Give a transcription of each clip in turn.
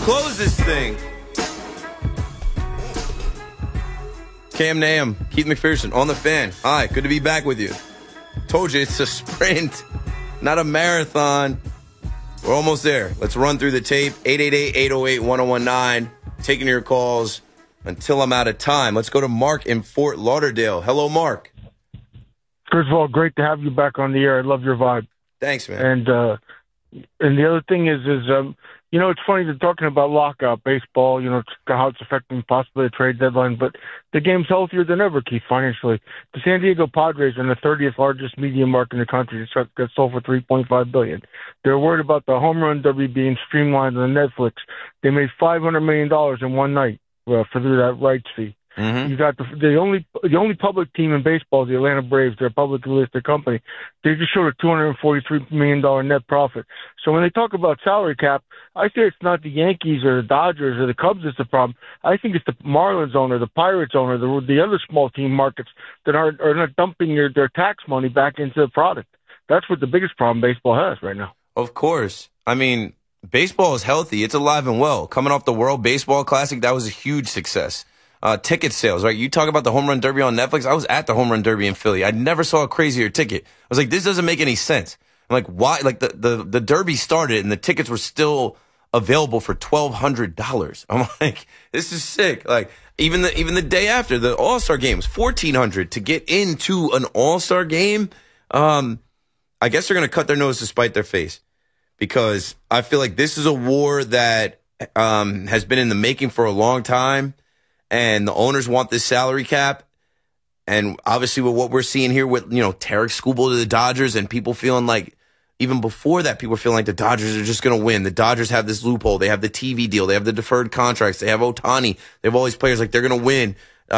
close this thing. Cam Nam, Keith McPherson on the Fan. Hi, good to be back with you. Told you it's a sprint, not a marathon. We're almost there. Let's run through the tape. 888-808-1019. Taking your calls until I'm out of time. Let's go to Mark in Fort Lauderdale. Hello, Mark. First of all, great to have you back on the air. I love your vibe. Thanks, man. And the other thing is it's funny they're talking about lockout baseball, how it's affecting possibly a trade deadline, but the game's healthier than ever, Keith, financially. The San Diego Padres are the 30th largest media market in the country. It got sold for $3.5 billion. They're worried about the home run derby being streamlined on Netflix. They made $500 million in one night for that rights fee. Mm-hmm. You got the only public team in baseball is the Atlanta Braves. They're a publicly listed company. They just showed a $243 million net profit. So when they talk about salary cap, I say it's not the Yankees or the Dodgers or the Cubs that's the problem. I think it's the Marlins owner, the Pirates owner, the other small team markets that are not dumping their tax money back into the product. That's what the biggest problem baseball has right now. Of course. I mean, baseball is healthy. It's alive and well. Coming off the World Baseball Classic, that was a huge success. Ticket sales, right? You talk about the Home Run Derby on Netflix. I was at the Home Run Derby in Philly. I never saw a crazier ticket. I was like, this doesn't make any sense. I'm like, why? Like the Derby started and the tickets were still available for $1,200. I'm like, this is sick. Like even the day after the All-Star game was $1,400 to get into an All-Star game. I guess they're going to cut their nose to spite their face because I feel like this is a war that has been in the making for a long time. And the owners want this salary cap. And obviously with what we're seeing here with, Tarek Skubal to the Dodgers and people feeling like, even before that, people feeling like the Dodgers are just going to win. The Dodgers have this loophole. They have the TV deal. They have the deferred contracts. They have Ohtani. They have all these players like they're going to win.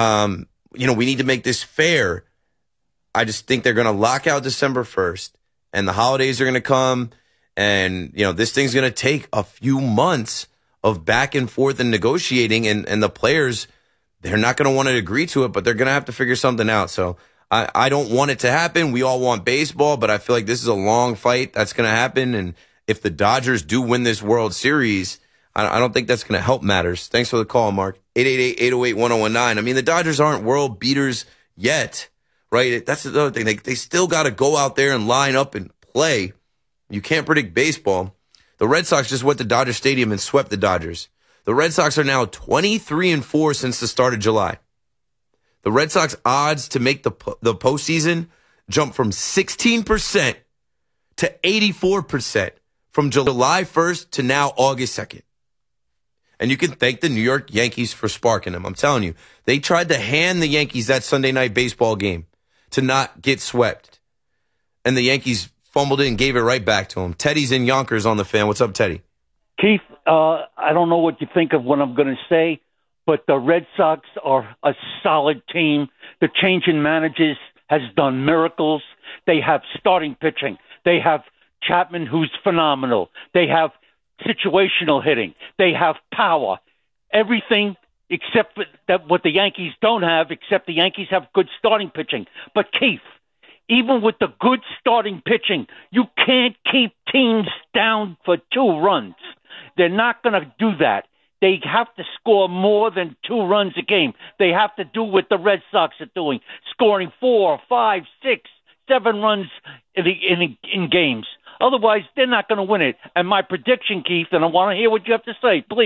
We need to make this fair. I just think they're going to lock out December 1st and the holidays are going to come. And, this thing's going to take a few months of back and forth and negotiating and the players, they're not going to want to agree to it, but they're going to have to figure something out. So I don't want it to happen. We all want baseball, but I feel like this is a long fight that's going to happen. And if the Dodgers do win this World Series, I don't think that's going to help matters. Thanks for the call, Mark. 888-808-1019. I mean, the Dodgers aren't world beaters yet, right? That's the other thing. They still got to go out there and line up and play. You can't predict baseball. The Red Sox just went to Dodger Stadium and swept the Dodgers. The Red Sox are now 23-4 since the start of July. The Red Sox odds to make the postseason jump from 16% to 84% from July 1st to now August 2nd. And you can thank the New York Yankees for sparking them. I'm telling you, they tried to hand the Yankees that Sunday night baseball game to not get swept. And the Yankees fumbled it and gave it right back to them. Teddy's in Yonkers on the Fan. What's up, Teddy? Keith, I don't know what you think of what I'm going to say, but the Red Sox are a solid team. The change in managers has done miracles. They have starting pitching. They have Chapman, who's phenomenal. They have situational hitting. They have power. Everything except that what the Yankees don't have, except the Yankees have good starting pitching. But Keith, even with the good starting pitching, you can't keep teams down for 2 runs. They're not going to do that. They have to score more than 2 runs a game. They have to do what the Red Sox are doing, scoring 4, 5, 6, 7 runs in games. Otherwise, they're not going to win it. And my prediction, Keith, and I want to hear what you have to say, please.